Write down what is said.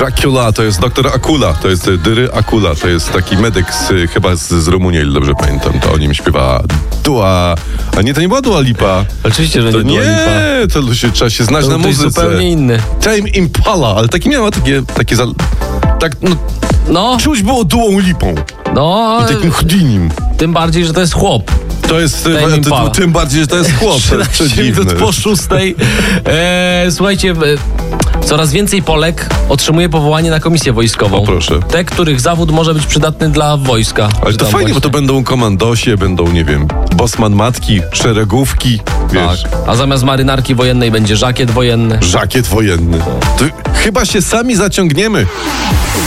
Dracula to jest doktor Akula, to jest Dyry Akula, to jest taki medyk chyba z Rumunii, ile dobrze pamiętam. To o nim śpiewa Dua. A nie, to nie była Dua Lipa. Oczywiście, że To nie Dua Lipa. to trzeba się znać To na ktoś muzyce. zupełnie inny. Tame Impala, ale taki miała takie tak, no, No, czuć było Duą Lipą no, i takim Houdinim. tym bardziej, że to jest chłop. To jest, Tame Impala. tym bardziej, że to jest chłop. To jest 13 minut przedziwne. po 6. Słuchajcie, coraz więcej Polek otrzymuje powołanie na komisję wojskową. O, proszę. Te, których zawód może być przydatny dla wojska. Ale to Czytam fajnie, bo właśnie. to będą komandosie, będą, nie wiem, bosman matki, szeregówki, wiesz, Tak. A zamiast marynarki wojennej będzie żakiet wojenny. żakiet wojenny. To chyba się sami zaciągniemy.